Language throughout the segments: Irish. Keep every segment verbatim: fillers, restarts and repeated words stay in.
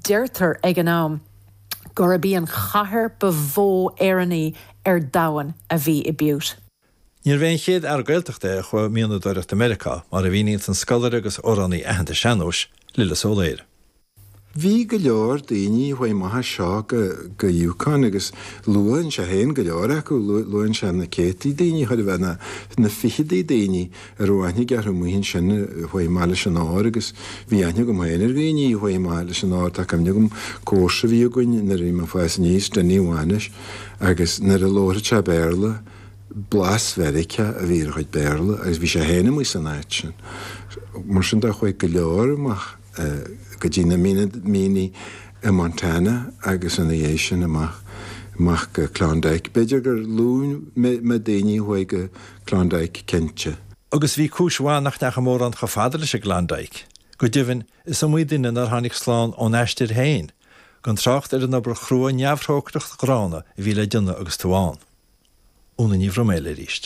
deirtar ag an am gur bí an chathair bevó éireannaí ar dahan a bhí i bpiút. Níor bhéon chéad ar gailteachta chu míonna dóireacht America mar a bhíonn san scolar agus óránaí aitheanta seanúis lila sóléir. Bhí go leor daoine chuoi maithe seo go Yukon agus luain se héin go leor acu luain se na cétaí daoine chuir bhena na fichidaí daoine ar bhaithnig ar muhíonn sin chuoi mála sin áir agus bhí aithne go maianar daoine chuoi mála sin áir tá cumne gom cósa bhí goin na rí mar fáis níos den níomhhainis agus nar a lóra te béirla blas verice a bhí chuid béirla agus bhí sé héna mu san áit sin. Mar sin dá chuoi go leor amach go dtí na míní i Montana agus an dhé sin amach amach go Klondike. Beidir gur lún me daoine chuoi go Klondike cente. Agus bhí cúisháin nach necha mór an chafadala sé Klondike. Go dibhann is am muoine ar tháinig sláán ón eistir hain, gon tracht ar an obair chrua neamhthócracht grána i bhí le dionne agus tuáin. Úna ní bhroméile ríist.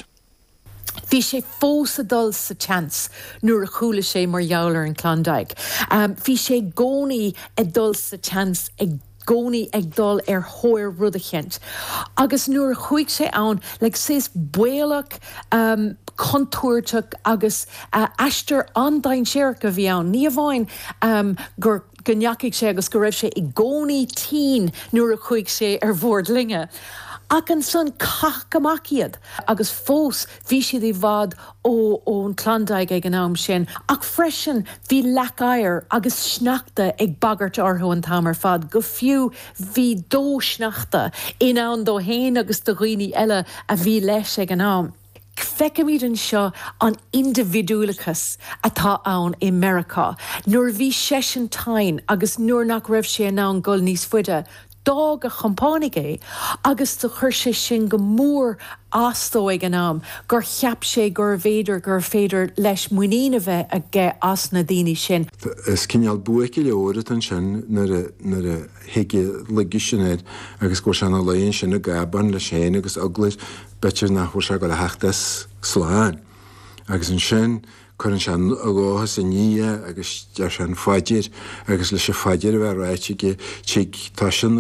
Bhí sé fós a dul sa chans nuair a chúla sé mar jouler an Klondike. Um, bhí sé gcónaí a dul sa chans ag gcónaí ag dul ar thóir rud a cheint. Agus nuair a chuig sé ann, le sés bualach um, contúirteach agus uh, aistear an dain séir go bhí ann. Ní a bhain um, gur gneacaigh sé agus go raibh sé i gcónaí tí nuair a chuig sé ar bhord linge. Ac an son cach gamaciad agus fós bhí siad i bhd ó ón Klondike ag an am sin ach freisin bhí lecair agus sneachta ag bagart orthu an tamar fad go fiú bhí dó sneachta in an dó héin agus do roioine eile a bhí leis ag an am. Feicimid an seo an individualachas atá ann i America. Nuair bhí sesin tain agus nuair nach raibh sé an an gol níos fuide dog a champánig é, agus do chuir sé sin go mór astó ag an am, gur cheap sé gur féidir gur féidir leis muoína bheith a ggé as na daoine sin. Is cineal buaici leorat an sin nar a hiige leigi sinnéad agus go seanna leon sin a gaban le séin agus aglair betir nach chuir se go le heachtas sláán. Agus an sin chuann se agáthas a ní agus de se faidir agus leis se faidir a bheith ráite tí tá sin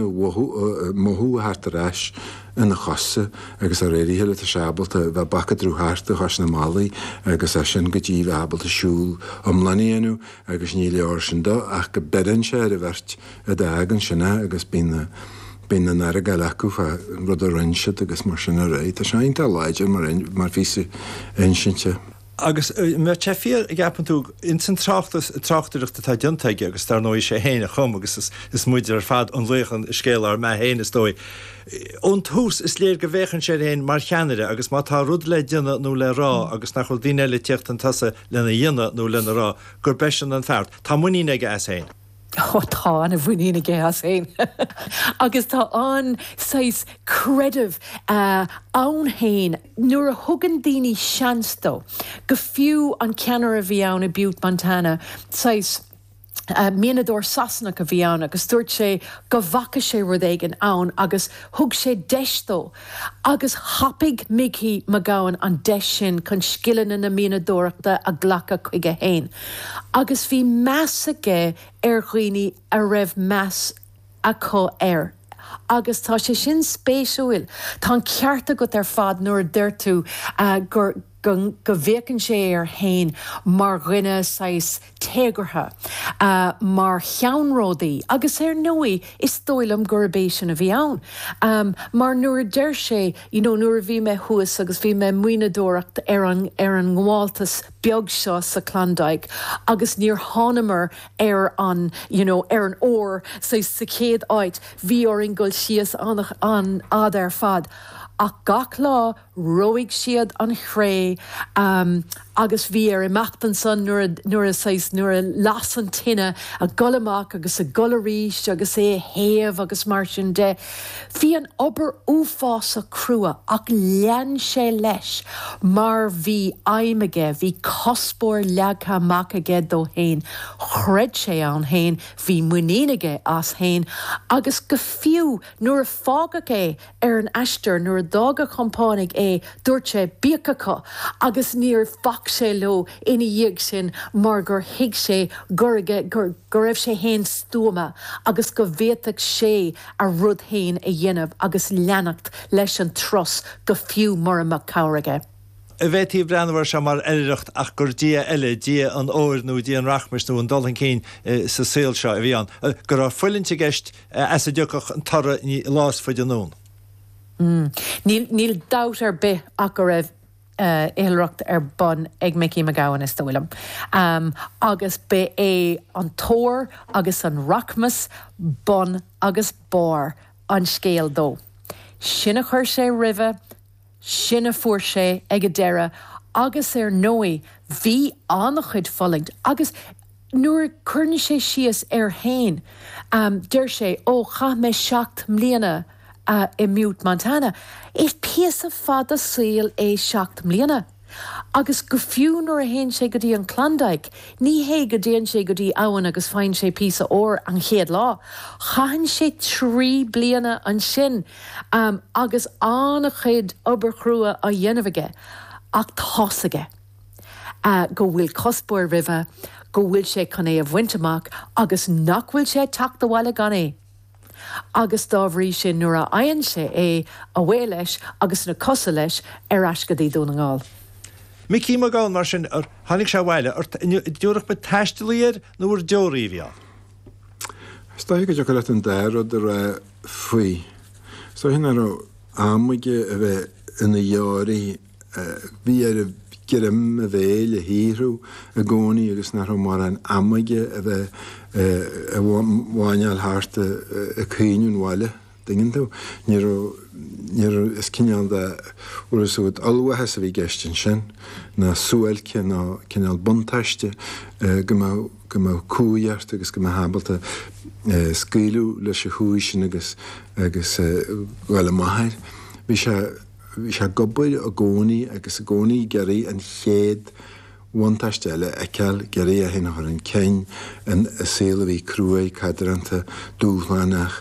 mothú hartarráis ina chosa agus a réirí heile a seabalta bheith bacad drúthart a chas na málaí agus a sin go dtí bheabal a siúil omlaíanú agus ní leor sin dó ach go bedan sé a bhirt a dagan sinna agus bína Bína nar a galachú fa rud a rinsead agus mar sin a réit a seint a láidir mar ví insinte. Agus me te fí gapan tú in san trachtas trachtarachta tá diontaige agus tar nóí sé héna chum agus is, is muidir ar fad an luchan scélar me héna dói. Ón tús is léir go bhéchan sé héin mar cheanire agus má tá rud le dionne nó le rá agus nach chuil daine le teocht an tasa lena dionne nó lena rá gur beisian an fearrt. Tá muíine ige as héin. Oh, tá an a bhuiína ggé as féin. Agus tá an sais credibh uh, ann héin nuair a thugann daoine seanstó go fiú an ceanar a bhí ann i Butte, Montana, sais Uh, Mianador sasna go bhí ann agus dúirt sé go bhaca sé rud éigen ann agus thug sé deistó agus hapig migí magáin an deis sin chun scillan na mianadóireachta a ghlacha chuige héin. Agus bhí meas aige ar dhaoine a raibh meas a có air. Agus tá sé sin spéisiúil tá cearta go ar fad nuair deirtú uh, gur go bhécann sé ar hain mar rinne sais tégartha uh, mar cheanródaí agus ar nuí is dóilm gurbéisian a bhí ann. Um, mar nuair deir sé, you know, nuair bhí me thuas agus bhí me muoinedóireacht ar an, ar an gháiltas beag seo sa Klondike agus níor tháineamar ar an, you know, ar an óir sa sa céad áit bhí or in gol sias an, an ad ar fad. Ach gach lá roigh siad an chré um, agus bhí ar imeachtan san nuair a sais nuair a las an tine a golamach agus a golarís agus é héamh agus mar sin de. Bhí an obair uafás a crua ach lean sé leis mar bhí aimige, bhí cospóir leagcha mac aige dó héin. Chreid sé an héin, bhí muínaige as héin agus go fiú nuair a fágach é ar an eistear nuair a dága compánig é é dúirt sé bíochacha agus níor fach sé lo ina dhéag sin mar gur hiig sé gur gur raibh sé héin stúma agus go bhéiteach sé a rud héin a dhéanamh agus leannacht leis an tros go fiú mar amach cabhairge. A bheití brenhar se mar éireacht ach gur dia eile dia an óir nó dia an rachmars nó an dul an cín sa saoil seo a bhí an. Gur á fuilinte gist as a dúchach an tarra ní lás faid an nón. Níl dat ar bith ach go raibh éilreacht ar bon ag Mickey McGowan is dóilm. Um, agus be é an tóir agus an rachmas bon agus bár an scéal dó. Sinna chuir sé ribhe, sinna fuair sé ag a deire agus ar nói bhí annach chuid follingt agus nuair chuirne sé sios ar hain um, deir sé ó cha mé seacht mbliana uh, i Mute Montana is pías a fad a saoil é seacht mbliana agus go fiú nuair a hain sé go dtí an Clondaig ní hé go dtéann sé go dtí abhainn agus fainn sé písa ór an chéad lá chahann sé trí bliana an sin um, agus annach chuid obair chrua a dhéanamhaige ach thosaige uh, go bhfuil cospóir ribhe go bhfuil sé chun é a bhainteach agus nach bhfuil sé teach do bhile gan é. Agus dábhrí sin nuair a aonn sé é a bhfuil leis agus na cosa leis ar as go dtí dún an gáil. Mickey McGowan mar sin ar tháinig se bhile ar dúireach be teistilíir nó ar deoraí bhíá. Sta go go an dair ar ra faoi. Sta hin ar amige a bheith ina dheoraí bhí ar a grim a bhéil a híhrú a gcónaí agus nar mar an amige a bheith a bháineal háart a chéinún bhile dingin tú. Níor is cineal de uairasúd alwathe a bhí geistin sin na súailce ná cineal buntaiste go mbeadh cúiart agus go mbeadh habalta scaoileadh leis a chúis sin agus agus bhile maithir. Bhí sé Bhí sé gobail a gcónaí agus a gcónaí geirí an chéad bhaintaiste eile eiceal geirí a héana chuir an céin an saoil a bhí cruaí cadrannta dúchlanach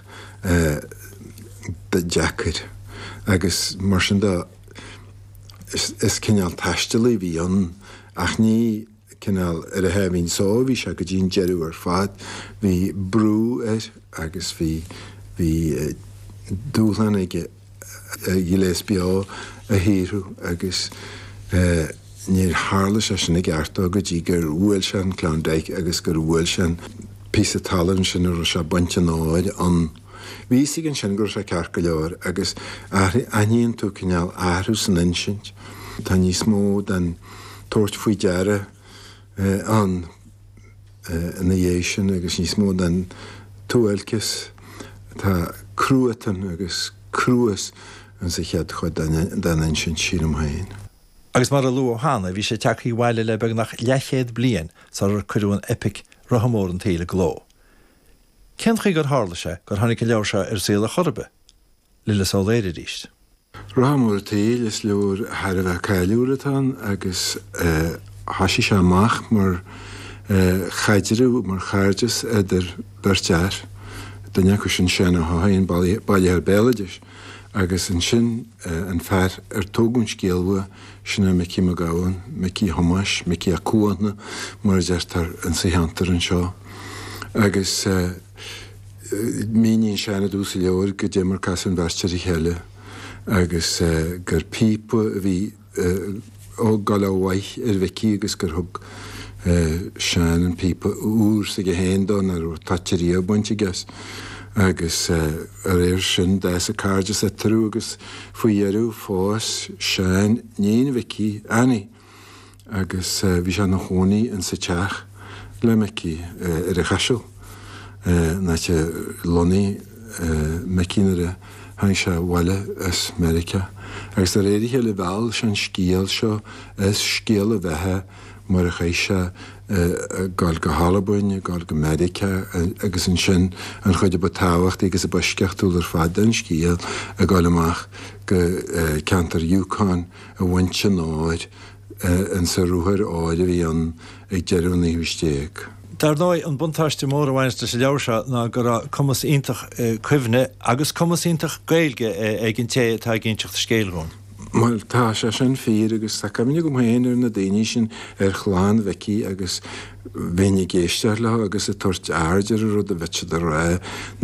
de Jackar. Agus mar sin dá is cineal taistilí bhí an ach ní cineal ar a hebhín só bhí se go dtíon jeú ar fad bhí brú ar agus bhí bhí dúchlan ige i leis beá a híhrú agus níor hála se sin ag artá go dtí gur bhfuil se an Clondaig agus gur bhfuil se an písa talann sin ar se bainte náid an bhí sig an sin gur se ceart go leor agus aíonn tú cineal áhrú san insint tá níos mó den tóirt faoi deara an na dhé sin agus níos mó den túilcis tá cruatan agus cruas an sa chead chud den insint síram hain. Agus mar a lu hána bhí sé teachí bhile le beag nach leichéad blian sa ar chuún epic rahamór an téile gló. Cean chi gur hála se gur tháinig go leabhar se ar saola chorbe, lila sá léire ríist. Rahamór téil is leor har a bheith caiiliúratán agus hasí se amach mar chaidirú mar chairdes idir bertear Dine go sin sin a hain bailí ar béileidir agus an sin an fear ar tógann scéalha sinna Mickey McGowan, Mickey Thomas, Mickey a cuaanna mar deirtar an sahantar an seo. Agus mííonn sena dúsa leabhar go dé mar cas an bheisteir i chéile agus gur pípa a bhí ó gal bhaith ar bheicí agus gur thug sean an pípa úr sa go héandán ar taitíí a buinte gas agus ar éir sin de a cáirde a trú agus faoiarú fós sean níon bheicí any agus bhí se na hónaí an sa teach le meicí ar a chaisiil na te lonaí mecínar a hain se bhile as America agus a réirithe le bheall se an scíal seo is scéal a bheitthe mar a chéise gáil go Hallabúine, gáil go America agus an sin an chuide ba táhacht agus a basceachtúil ar fad an scíal a gáil amach go ceantar Yukon a bhaintse náid an sa rúthar áid a bhí an ag dearúna hústéag. Dar nói an buntáiste mór bhainste sé leabhar se ná gur cumas ionintach cuimhne agus cumas ionintach gailge ag an té atá ginteach scéalrún. Mal tá se sin fér agus tá cumine go héanaar na daine sin ar chláán bheici agus bhéine géistear le agus a tuairt airdear rud a bheitte de rá